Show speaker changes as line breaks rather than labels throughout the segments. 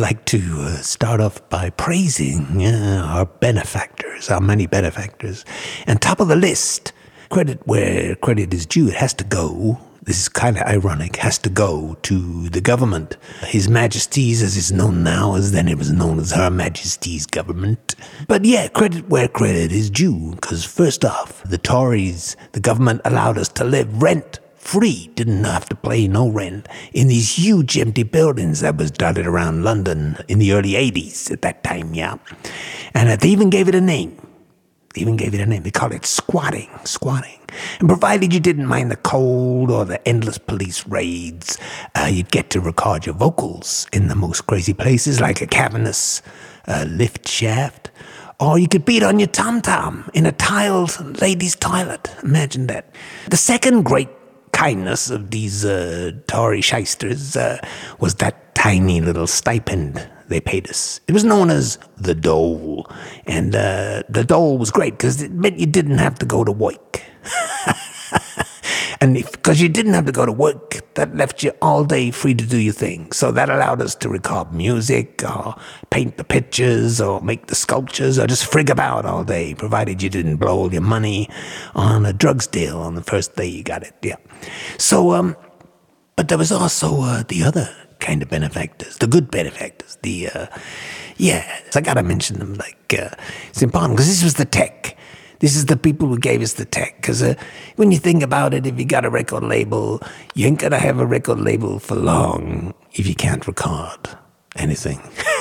like to start off by praising our benefactors, our many benefactors. And top of the list, credit where credit is due, it has to go. This is kind of ironic, has to go to the government. His Majesty's, as it's known now, as then it was known as Her Majesty's government. But yeah, credit where credit is due, because first off, the Tories, the government allowed us to live rent-free, didn't have to pay no rent, in these huge empty buildings that was dotted around London in the early 80s at that time, yeah. And they even gave it a name. They call it squatting. And provided you didn't mind the cold or the endless police raids, you'd get to record your vocals in the most crazy places, like a cavernous lift shaft. Or you could beat on your tom-tom in a tiled ladies' toilet. Imagine that. The second great kindness of these Tory shysters was that tiny little stipend they paid us. It was known as the dole. And the dole was great because it meant you didn't have to go to work. And because you didn't have to go to work, that left you all day free to do your thing. So that allowed us to record music, or paint the pictures, or make the sculptures, or just frig about all day, provided you didn't blow all your money on a drugs deal on the first day you got it. Yeah. So, but there was also the other kind of benefactors, the good benefactors. I gotta mention them. It's important because this was the tech. This is the people who gave us the tech. Because when you think about it, if you got a record label, you ain't gonna have a record label for long if you can't record anything.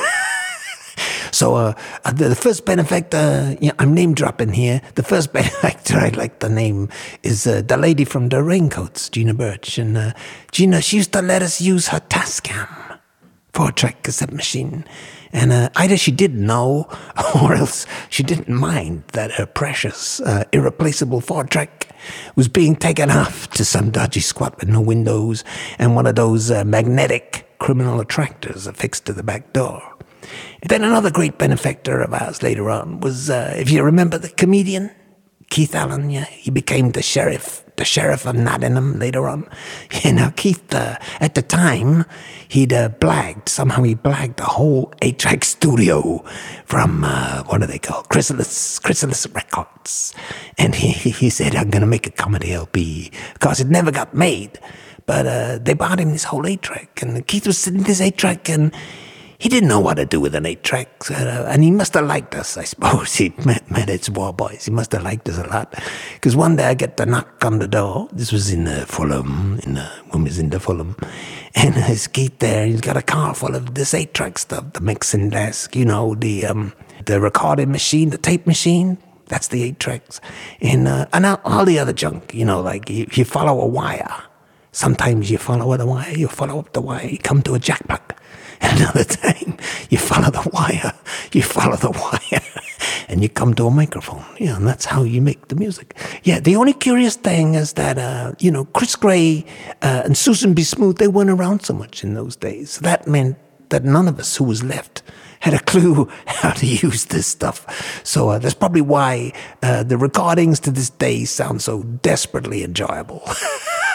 So the first benefactor, I'm name dropping here. The first benefactor I'd like to name is the lady from the Raincoats, Gina Birch. And Gina, she used to let us use her Tascam 4-track cassette machine. And either she didn't know or else she didn't mind that her precious, irreplaceable 4-track was being taken off to some dodgy squat with no windows and one of those magnetic criminal attractors affixed to the back door. And then another great benefactor of ours later on was, if you remember the comedian, Keith Allen, yeah, he became the sheriff of Nottingham later on. Keith, at the time, he'd somehow he blagged the whole 8-track studio from, what are they called? Chrysalis Records. And he said, I'm going to make a comedy LP. Of course, it never got made. But they bought him this whole 8-track. And Keith was sitting in this 8-track and he didn't know what to do with an 8-track, and he must have liked us, I suppose. He met its war boys. He must have liked us a lot. Because one day I get the knock on the door. This was in Fulham, when we was in Fulham. And there's Keith there. He's got a car full of this 8-track stuff, the mixing desk, the recording machine, the tape machine. That's the 8-tracks. And all the other junk, like you follow a wire. Sometimes you follow the wire, you follow up the wire, you come to a jack plug. Another time, you follow the wire, and you come to a microphone. Yeah, and that's how you make the music. Yeah, the only curious thing is that, Chris Gray and Susan B. Smooth, they weren't around so much in those days. So that meant that none of us who was left had a clue how to use this stuff. So that's probably why the recordings to this day sound so desperately enjoyable.